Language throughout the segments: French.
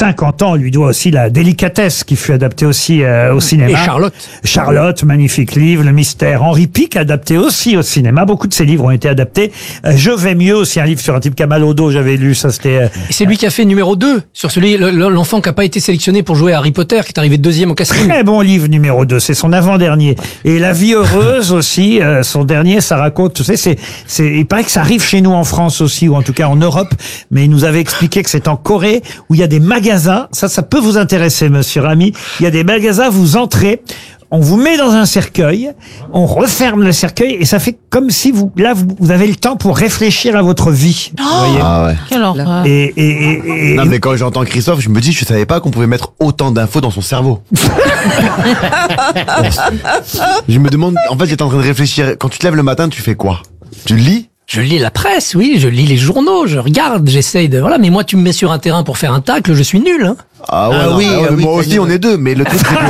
50 ans. On lui doit aussi La Délicatesse, qui fut adaptée aussi au cinéma. Et Charlotte. Charlotte, magnifique livre. Le Mystère. Henri Pic, adapté aussi au cinéma. Beaucoup de ses livres ont été adaptés. Je vais mieux, aussi un livre sur un type qui a mal au dos, j'avais lu, ça c'était... Et c'est lui qui a fait numéro 2 sur celui, l'enfant qui n'a pas été sélectionné pour jouer à Harry Potter, qui est arrivé deuxième au casting. Très bon livre numéro 2, c'est son avant-dernier. Et La Vie heureuse aussi, son dernier, ça raconte, tu sais, il paraît que ça arrive chez nous en France aussi, ou en tout cas en Europe, mais il nous avait expliqué que c'est en Corée, où il y a des magasins, ça peut vous intéresser, monsieur Rami, il y a des magasins, vous entrez, on vous met dans un cercueil, on referme le cercueil et ça fait comme si vous avez le temps pour réfléchir à votre vie. Oh, vous voyez. ah ouais. Quelle horreur. Et Non mais quand j'entends Christophe, je me dis je savais pas qu'on pouvait mettre autant d'infos dans son cerveau. Je me demande, en fait j'étais en train de réfléchir, quand tu te lèves le matin tu fais quoi? Tu lis? Je lis la presse, oui, je lis les journaux, je regarde, j'essaye de... Voilà, mais moi tu me mets sur un terrain pour faire un tacle, je suis nul, hein. Ah ouais, non, oui, oui, moi aussi on est deux, mais le truc c'est que...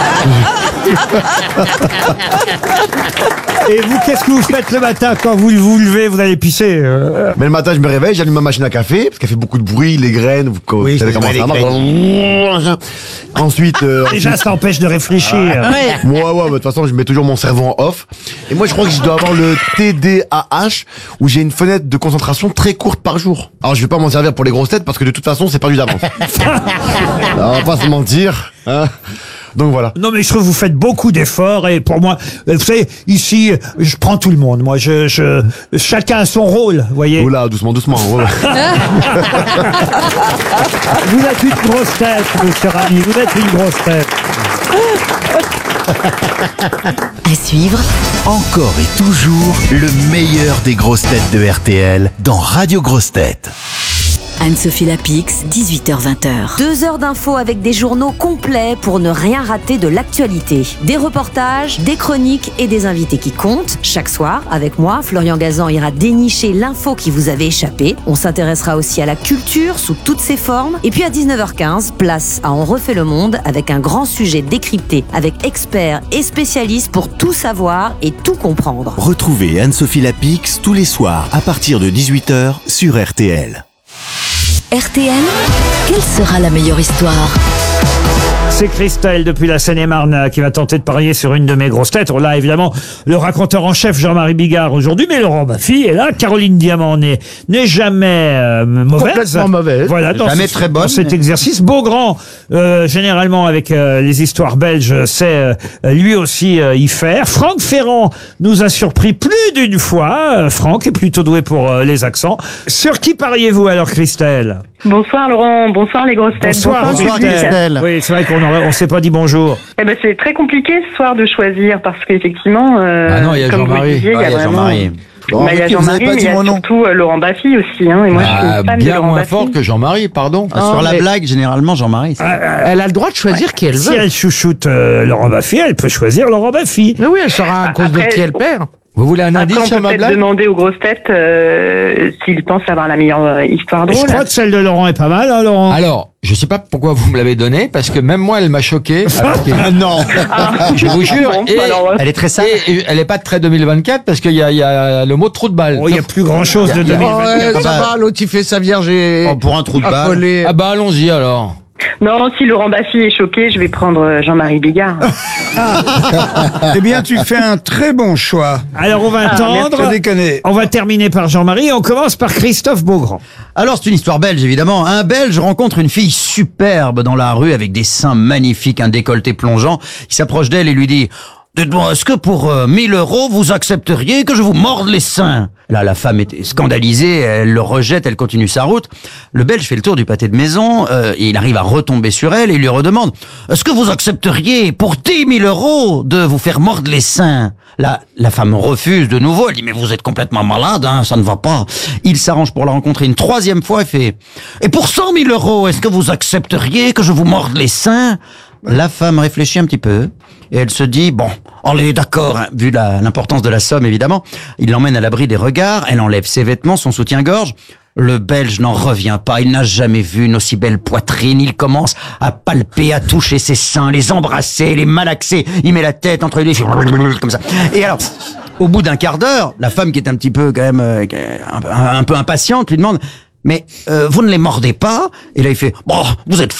Et vous, qu'est-ce que vous faites le matin quand vous vous levez, vous allez pisser Mais le matin je me réveille, j'allume ma machine à café, parce qu'elle fait beaucoup de bruit, les graines, vous savez comment ça marche. Ensuite... Déjà, ça empêche de réfléchir. Ouais. Ouais, de toute façon, je mets toujours mon cerveau en off. Et moi, je crois que je dois avoir le TDAH, où j'ai une fenêtre de concentration très courte par jour. Alors, je vais pas m'en servir pour les grosses têtes, parce que de toute façon, c'est perdu d'avance. On va pas se mentir, hein. Donc voilà. Non, mais je trouve que vous faites beaucoup d'efforts et pour moi, vous savez, ici, je prends tout le monde. Moi, chacun a son rôle, vous voyez. Oula, doucement. Ouais. Vous êtes une grosse tête, monsieur Rami, vous êtes une grosse tête. À suivre, Encore et toujours le meilleur des grosses têtes de RTL dans Radio Grosses Têtes. Anne-Sophie Lapix, 18h-20h. 2 heures d'infos avec des journaux complets pour ne rien rater de l'actualité. Des reportages, des chroniques et des invités qui comptent. Chaque soir, avec moi, Florian Gazan ira dénicher l'info qui vous avait échappé. On s'intéressera aussi à la culture sous toutes ses formes. Et puis à 19h15, place à On refait le monde avec un grand sujet décrypté avec experts et spécialistes pour tout savoir et tout comprendre. Retrouvez Anne-Sophie Lapix tous les soirs à partir de 18h sur RTL. RTL, quelle sera la meilleure histoire ? C'est Christelle depuis la Seine-et-Marne qui va tenter de parier sur une de mes grosses têtes. On a évidemment le raconteur en chef Jean-Marie Bigard aujourd'hui, mais Laurent Baffy est là. Caroline Diamant n'est jamais mauvaise. Complètement mauvaise. Voilà, Jamais très bonne. dans cet exercice. Beaugrand, généralement avec les histoires belges, sait lui aussi y faire. Franck Ferrand nous a surpris plus d'une fois. Franck est plutôt doué pour les accents. Sur qui pariez-vous alors, Christelle ? Bonsoir Laurent, bonsoir les grosses têtes. Bonsoir Christelle. Oui, c'est vrai qu'on s'est pas dit bonjour. Eh ben c'est très compliqué ce soir de choisir parce qu'effectivement, non, il y a comme vous Jean-Marie. disiez, il y a vraiment... Jean-Marie. Il y a Jean-Marie, mais il y a surtout Laurent Baffy aussi. Hein, et moi, je suis une fan de bien Laurent moins Baffy. fort que Jean-Marie, pardon. Sur la blague, généralement, Jean-Marie. Elle a le droit de choisir qui elle Si veut. elle chouchoute Laurent Baffy, elle peut choisir Laurent Baffy. Mais oui, elle saura à cause de Après- qui elle perd. Vous voulez un Après, indice on sur peut ma peut-être blague? demander aux grosses têtes s'ils pensent avoir la meilleure histoire Je drôle. crois que celle de Laurent est pas mal, hein, Laurent. Alors, je sais pas pourquoi vous me l'avez donné, parce que même moi, elle m'a choqué. alors que- Non. Je vous jure. Bon, Et alors, elle est très sage. Et elle est pas très 2024 parce qu'il y a le mot trou de balle. Oh, il n'y a plus grand chose de 2024. ça va, l'autre il fait sa vierge et... Pour un trou de balle. accolé. Ah bah allons-y alors. Non, si Laurent Baffy est choqué, je vais prendre Jean-Marie Bigard. Eh bien, tu fais un très bon choix. Alors, on va attendre. Sans déconner. On va terminer par Jean-Marie. On commence par Christophe Beaugrand. Alors, c'est une histoire belge, évidemment. Un Belge rencontre une fille superbe dans la rue avec des seins magnifiques, un décolleté plongeant. Il s'approche d'elle et lui dit... Dites-moi, est-ce que pour 1000 euros, vous accepteriez que je vous morde les seins? Là, la femme est scandalisée, elle le rejette, elle continue sa route. Le Belge fait le tour du pâté de maison, et il arrive à retomber sur elle et il lui redemande « Est-ce que vous accepteriez pour 10 000 euros de vous faire mordre les seins ?» Là, la femme refuse de nouveau, elle dit « Mais vous êtes complètement malade, hein, ça ne va pas. » Il s'arrange pour la rencontrer une troisième fois et fait « Et pour 100 000 euros, est-ce que vous accepteriez que je vous morde les seins ?» La femme réfléchit un petit peu et elle se dit, bon, allez, d'accord, hein, vu l'importance de la somme, évidemment. Il l'emmène à l'abri des regards, elle enlève ses vêtements, son soutien-gorge. Le Belge n'en revient pas, il n'a jamais vu une aussi belle poitrine. Il commence à palper, à toucher ses seins, les embrasser, les malaxer. Il met la tête entre les filles, comme ça. Et alors, au bout d'un quart d'heure, la femme qui est un petit peu, quand même, un peu impatiente, lui demande, mais vous ne les mordez pas? Et là, il fait, bon, vous êtes